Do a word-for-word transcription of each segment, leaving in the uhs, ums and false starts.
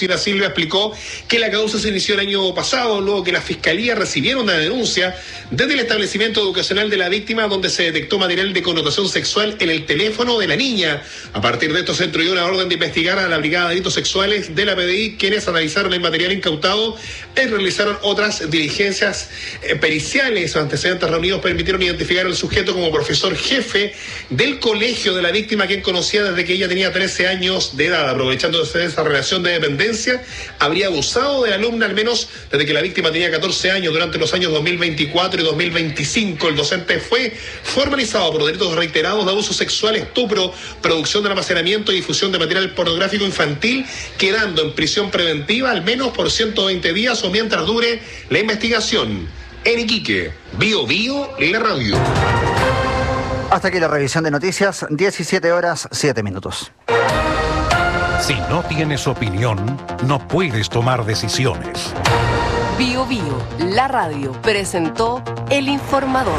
Lucila Silva explicó que la causa se inició el año pasado, luego que la Fiscalía recibiera una denuncia desde el establecimiento educacional de la víctima, donde se detectó material de connotación sexual en el teléfono de la niña. A partir de esto se instruyó una orden de investigar a la Brigada de Delitos Sexuales de la P D I, quienes analizaron el material incautado y realizaron otras diligencias eh, periciales. Los antecedentes reunidos permitieron identificar al sujeto como profesor jefe del colegio de la víctima, quien conocía desde que ella tenía trece años de edad. Aprovechándose de esa relación de dependencia, habría abusado de la alumna al menos desde que la víctima tenía catorce años. Durante los años dos mil veinticuatro y dos mil veinticinco, el docente fue formalizado por delitos reiterados de abuso sexual, estupro, producción de almacenamiento y difusión de material pornográfico infantil, quedando en prisión preventiva al menos por ciento veinte días o mientras dure la investigación. En Iquique, Bio Bio, la radio. Hasta aquí la revisión de noticias, diecisiete horas, siete minutos. Si no tienes opinión, no puedes tomar decisiones. Bio Bio, la radio, presentó El Informador.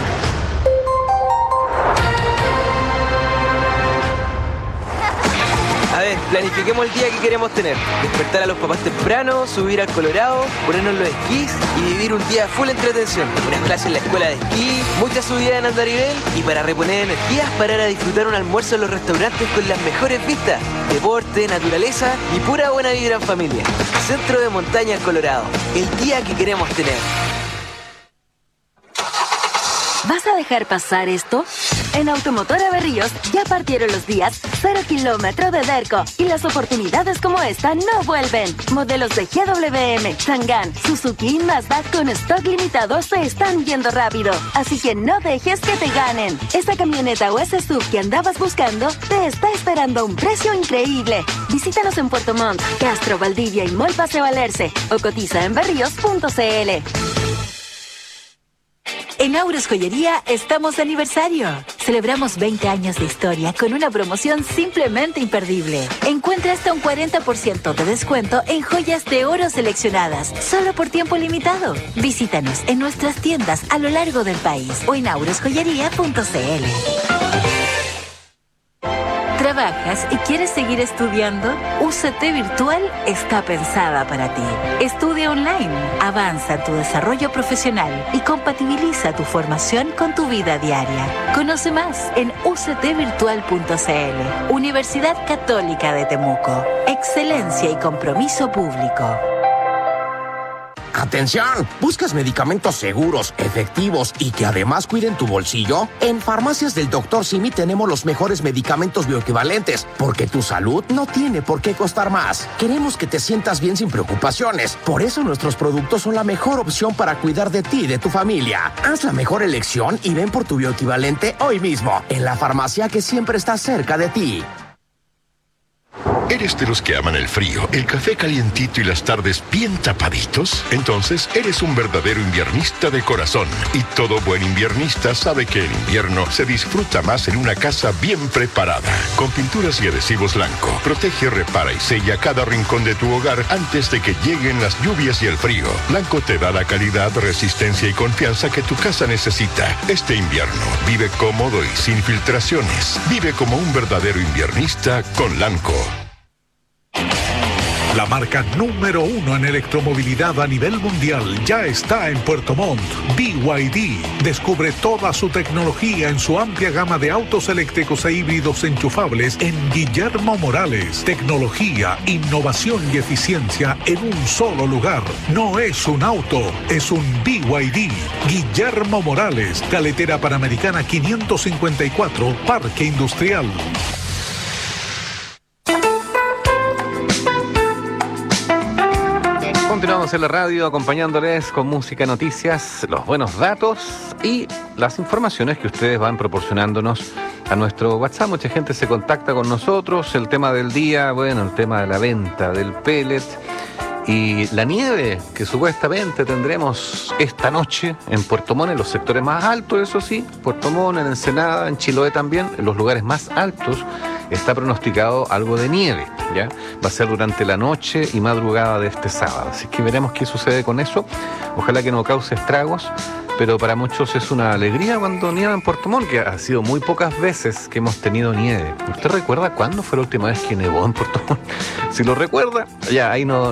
A ver, planifiquemos el día que queremos tener. Despertar a los papás temprano, subir al Colorado, ponernos los esquís y vivir un día full entretención. Unas clases en la escuela de esquí, muchas subidas en andarivel y para reponer energías, parar a disfrutar un almuerzo en los restaurantes con las mejores vistas. Deporte, naturaleza y pura buena vibra en familia. Centro de Montaña Colorado. El día que queremos tener. ¿Vas a dejar pasar esto? En Automotora Berríos ya partieron los días cero kilómetro de Derco y las oportunidades como esta no vuelven. Modelos de G W M, Chang'an, Suzuki y Mazda con stock limitado se están yendo rápido. Así que no dejes que te ganen. Esa camioneta o ese sub que andabas buscando te está esperando a un precio increíble. Visítanos en Puerto Montt, Castro, Valdivia y Mall Paseo Alerce o cotiza en berríos punto c l. En Auros Joyería estamos de aniversario. Celebramos veinte años de historia con una promoción simplemente imperdible. Encuentra hasta un cuarenta por ciento de descuento en joyas de oro seleccionadas, solo por tiempo limitado. Visítanos en nuestras tiendas a lo largo del país o en auros joyería punto c l. ¿Trabajas y quieres seguir estudiando? U C T Virtual está pensada para ti. Estudia online, avanza en tu desarrollo profesional y compatibiliza tu formación con tu vida diaria. Conoce más en u c t virtual punto c l. Universidad Católica de Temuco. Excelencia y compromiso público. ¡Atención! ¿Buscas medicamentos seguros, efectivos y que además cuiden tu bolsillo? En Farmacias del doctor Simi tenemos los mejores medicamentos bioequivalentes, porque tu salud no tiene por qué costar más. Queremos que te sientas bien sin preocupaciones. Por eso nuestros productos son la mejor opción para cuidar de ti y de tu familia. Haz la mejor elección y ven por tu bioequivalente hoy mismo, en la farmacia que siempre está cerca de ti. ¿Eres de los que aman el frío, el café calientito y las tardes bien tapaditos? Entonces eres un verdadero inviernista de corazón. Y todo buen inviernista sabe que el invierno se disfruta más en una casa bien preparada. Con pinturas y adhesivos Lanco, protege, repara y sella cada rincón de tu hogar antes de que lleguen las lluvias y el frío. Lanco te da la calidad, resistencia y confianza que tu casa necesita. Este invierno, vive cómodo y sin filtraciones. Vive como un verdadero inviernista con Lanco. La marca número uno en electromovilidad a nivel mundial ya está en Puerto Montt. B Y D. Descubre toda su tecnología en su amplia gama de autos eléctricos e híbridos enchufables en Guillermo Morales. Tecnología, innovación y eficiencia en un solo lugar. No es un auto, es un B Y D. Guillermo Morales, Carretera Panamericana quinientos cincuenta y cuatro, Parque Industrial. Continuamos en la radio acompañándoles con música, noticias, los buenos datos y las informaciones que ustedes van proporcionándonos a nuestro WhatsApp. Mucha gente se contacta con nosotros. El tema del día, bueno, el tema de la venta del pellet y la nieve que supuestamente tendremos esta noche en Puerto Montt, en los sectores más altos, eso sí, Puerto Montt, en Ensenada, en Chiloé también, en los lugares más altos está pronosticado algo de nieve, ¿ya? Va a ser durante la noche y madrugada de este sábado, así que veremos qué sucede con eso. Ojalá que no cause estragos, pero para muchos es una alegría cuando nieva en Puerto Montt, que ha sido muy pocas veces que hemos tenido nieve. ¿Usted recuerda cuándo fue la última vez que nevó en Puerto Montt? Si lo recuerda, ya ahí no